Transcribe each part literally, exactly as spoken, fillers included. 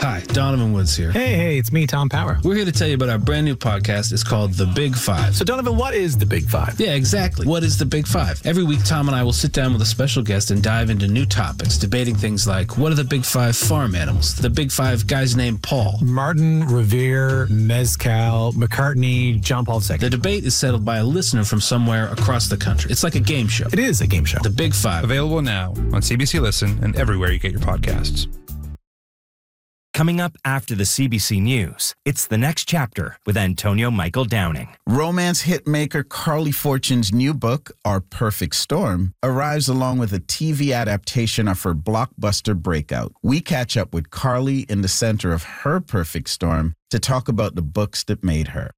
Hi, Donovan Woods here. Hey, hey, it's me, Tom Power. We're here to tell you about our brand new podcast. It's called The Big Five. So, Donovan, what is The Big Five? Yeah, exactly. What is The Big Five? Every week, Tom and I will sit down with a special guest and dive into new topics, debating things like, what are the Big Five farm animals? The Big Five guys named Paul. Martin, Revere, Mezcal, McCartney, John Paul the Second. The debate is settled by a listener from somewhere across the country. It's like a game show. It is a game show. The Big Five. Available now on C B C Listen and everywhere you get your podcasts. Coming up after the C B C News, it's The Next Chapter with Antonio Michael Downing. Romance hitmaker Carly Fortune's new book, Our Perfect Storm, arrives along with a T V adaptation of her blockbuster breakout. We catch up with Carly in the center of her perfect storm to talk about the books that made her.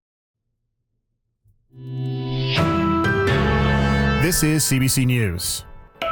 This is C B C News.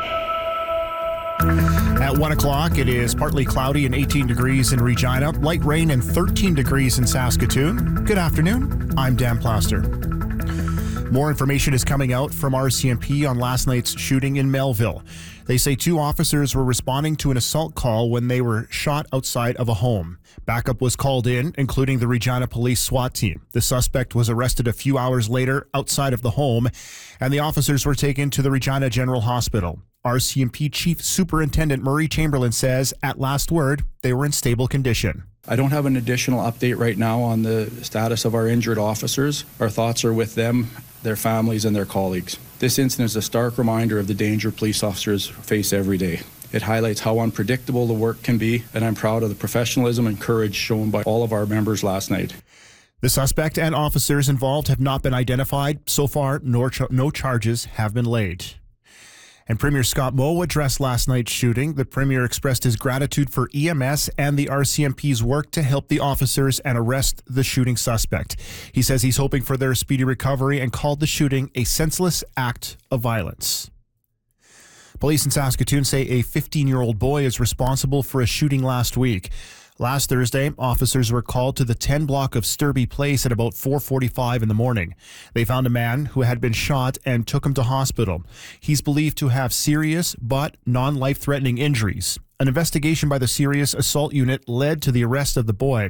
At one o'clock, it is partly cloudy and eighteen degrees in Regina, light rain and thirteen degrees in Saskatoon. Good afternoon. I'm Dan Plaster. More information is coming out from R C M P on last night's shooting in Melville. They say two officers were responding to an assault call when they were shot outside of a home. Backup was called in, including the Regina Police SWAT team. The suspect was arrested a few hours later outside of the home, and the officers were taken to the Regina General Hospital. R C M P Chief Superintendent Murray Chamberlain says, at last word, they were in stable condition. I don't have an additional update right now on the status of our injured officers. Our thoughts are with them, their families, and their colleagues. This incident is a stark reminder of the danger police officers face every day. It highlights how unpredictable the work can be, and I'm proud of the professionalism and courage shown by all of our members last night. The suspect and officers involved have not been identified. So far, no, ch- no charges have been laid. And Premier Scott Moe addressed last night's shooting. The Premier expressed his gratitude for E M S and the R C M P's work to help the officers and arrest the shooting suspect. He says he's hoping for their speedy recovery and called the shooting a senseless act of violence. Police in Saskatoon say a fifteen-year-old boy is responsible for a shooting last week. Last Thursday, officers were called to the ten block of Sturby Place at about four forty-five in the morning. They found a man who had been shot and took him to hospital. He's believed to have serious but non-life-threatening injuries. An investigation by the Serious Assault Unit led to the arrest of the boy.